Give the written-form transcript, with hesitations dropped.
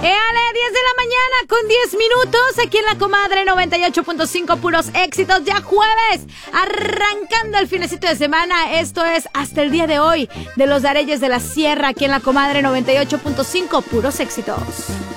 Éale, 10 de la mañana con 10 minutos, aquí en La Comadre 98.5, puros éxitos, ya jueves, arrancando el finecito de semana. Esto es hasta el día de hoy, de los Areyes de la Sierra, aquí en La Comadre 98.5, puros éxitos.